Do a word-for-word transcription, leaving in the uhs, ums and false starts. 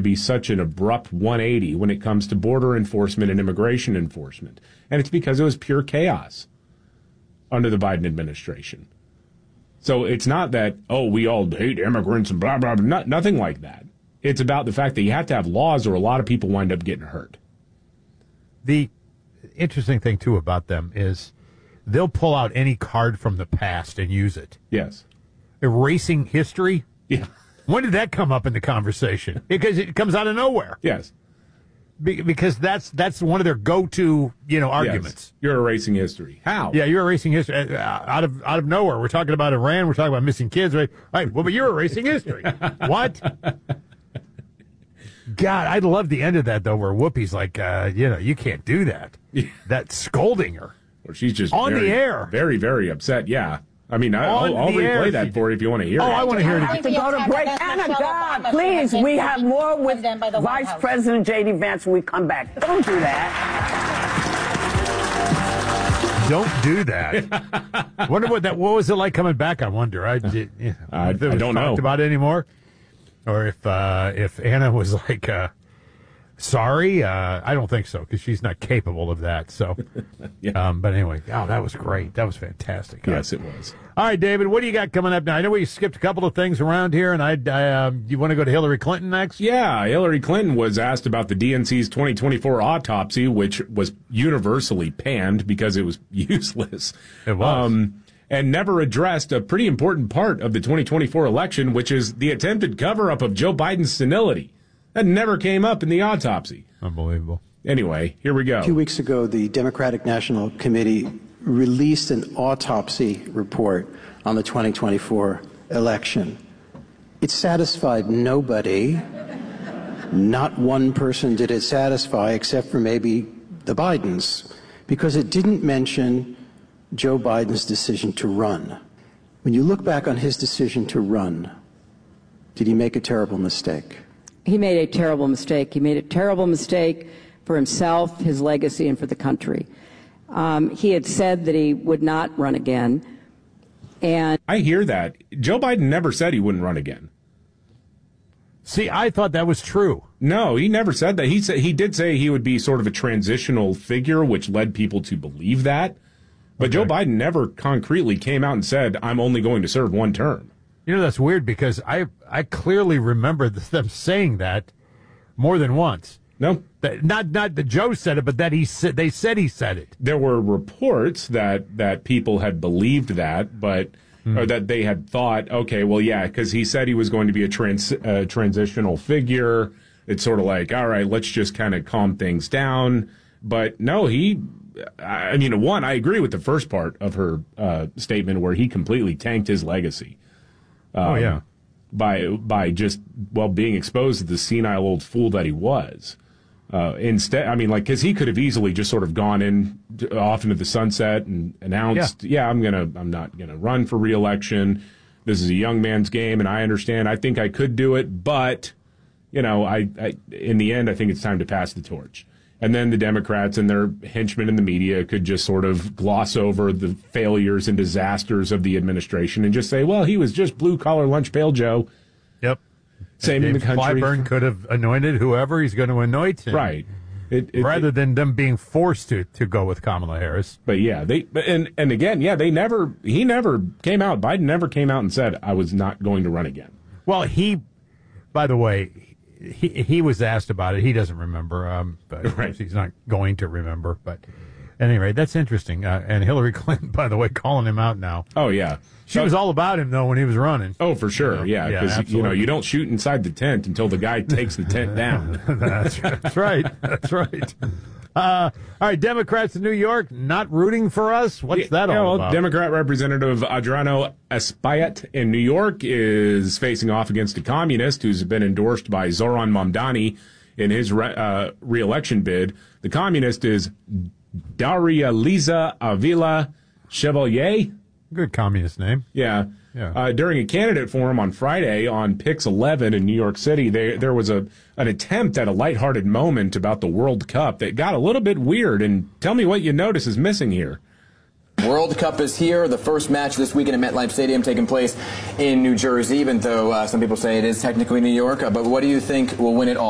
be such an abrupt one eighty when it comes to border enforcement and immigration enforcement. And it's because it was pure chaos under the Biden administration. So it's not that, oh, we all hate immigrants and blah, blah, blah. Not, nothing like that. It's about the fact that you have to have laws or a lot of people wind up getting hurt. The interesting thing, too, about them is they'll pull out any card from the past and use it. Yes. Erasing history? Yeah. When did that come up in the conversation? Because it comes out of nowhere. Yes. Be- because that's that's one of their go-to, you know, arguments. Yes. You're erasing history. How? Yeah, you're erasing history uh, out of out of nowhere. We're talking about Iran. We're talking about missing kids. Right? Right. Well, but you're erasing history. What? God, I love the end of that though, where Whoopi's like, uh, you know, you can't do that. Yeah. That's scolding her. Or she's just on very, the air, very, very upset. Yeah. I mean, I, I'll, I'll replay air, that for you if you want to hear oh, it. Oh, I want to hear it. I have to go to break. Anna, God, please, we have more with Vice President J D. Vance when we come back. Don't do that. Don't do that. Wonder what that. What was it like coming back? I wonder. I, you know, I, I don't know talked about it anymore, or if uh, if Anna was like. Uh, Sorry, uh, I don't think so, because she's not capable of that. So, yeah. um, but anyway, oh, that was great. That was fantastic. Yes, it was. All right, David, what do you got coming up now? I know we skipped a couple of things around here, and I, I um, you want to go to Hillary Clinton next? Yeah, Hillary Clinton was asked about the D N C's twenty twenty-four autopsy, which was universally panned because it was useless. It was. Um, and never addressed a pretty important part of the twenty twenty-four election, which is the attempted cover-up of Joe Biden's senility. That never came up in the autopsy. Unbelievable. Anyway, here we go. A few weeks ago, the Democratic National Committee released an autopsy report on the twenty twenty-four election. It satisfied nobody. Not one person did it satisfy, except for maybe the Bidens, because it didn't mention Joe Biden's decision to run. When you look back on his decision to run, did he make a terrible mistake? He made a terrible mistake. He made a terrible mistake for himself, his legacy, and for the country. Um, he had said that he would not run again. And I hear that. Joe Biden never said he wouldn't run again. See, I thought that was true. No, he never said that. He said he did say he would be sort of a transitional figure, which led people to believe that. But okay. Joe Biden never concretely came out and said, I'm only going to serve one term. You know, that's weird because I I clearly remember them saying that more than once. No. That, not not that Joe said it, but that he said they said he said it. There were reports that, that people had believed that, but mm. or that they had thought, okay, well, yeah, because he said he was going to be a trans, uh, transitional figure. It's sort of like, all right, let's just kind of calm things down. But no, he, I mean, one, I agree with the first part of her uh, statement where he completely tanked his legacy. Um, oh, yeah. By by just, well, being exposed to the senile old fool that he was. Uh, instead, I mean, like, because he could have easily just sort of gone in to, off into the sunset and announced, yeah, yeah I'm gonna, I'm not gonna run for re-election. This is a young man's game, and I understand. I think I could do it, but you know, I, I in the end, I think it's time to pass the torch. And then the Democrats and their henchmen in the media could just sort of gloss over the failures and disasters of the administration and just say, well, he was just blue-collar lunch pail Joe. Yep. Same in the country. Clyburn could have anointed whoever he's going to anoint. Right. It, it, rather it, than them being forced to, to go with Kamala Harris. But, yeah, they and, and again, yeah, they never, he never came out, Biden never came out and said, I was not going to run again. Well, he, by the way, He he was asked about it. He doesn't remember, um, but of course he's not going to remember. But anyway, that's interesting. Uh, and Hillary Clinton, by the way, calling him out now. Oh yeah, she so, was all about him though when he was running. Oh, for sure, you know? yeah, because yeah, you know you don't shoot inside the tent until the guy takes the tent down. that's, that's right. That's right. Uh, all right, Democrats in New York not rooting for us. What's yeah, that all you know, about? Democrat Representative Adriano Espaillat in New York is facing off against a communist who's been endorsed by Zoran Mamdani in his re- uh, re-election bid. The communist is Daria Liza Avila Chevalier. Good communist name. Yeah. Yeah. Uh, during a candidate forum on Friday on Pix eleven in New York City, they, there was a an attempt at a lighthearted moment about the World Cup that got a little bit weird. And tell me what you notice is missing here. World Cup is here. The first match this weekend at MetLife Stadium taking place in New Jersey, even though uh, some people say it is technically New York. Uh, but what do you think will win it all?